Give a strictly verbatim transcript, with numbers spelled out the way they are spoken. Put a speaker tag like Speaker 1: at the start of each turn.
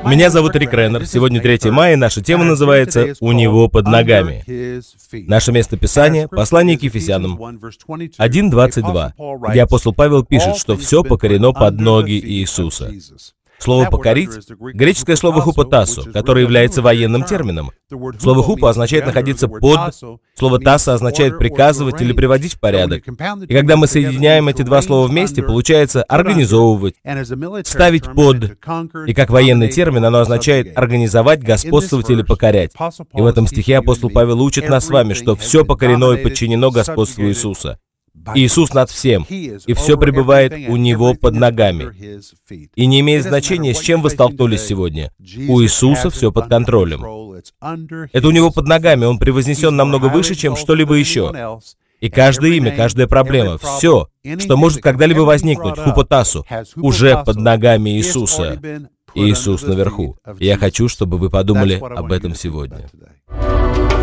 Speaker 1: Меня зовут Рик Реннер. Сегодня третье мая, и наша тема называется «У него под ногами». Наше местописание — послание к Ефесянам один двадцать два, где апостол Павел пишет, что все покорено под ноги Иисуса. Слово «покорить» — греческое слово «хупотасо», которое является военным термином. Слово «хупо» означает находиться под, слово «тасо» означает приказывать или приводить в порядок. И когда мы соединяем эти два слова вместе, получается организовывать, ставить под. И как военный термин оно означает организовать, господствовать или покорять. И в этом стихе апостол Павел учит нас с вами, что все покорено и подчинено господству Иисуса. Иисус над всем, и все пребывает у Него под ногами. И не имеет значения, с чем вы столкнулись сегодня. У Иисуса все под контролем. Это у Него под ногами, Он превознесен намного выше, чем что-либо еще. И каждое имя, каждая проблема, все, что может когда-либо возникнуть, хупотасу, уже под ногами Иисуса. Иисус наверху. И я хочу, чтобы вы подумали об этом сегодня.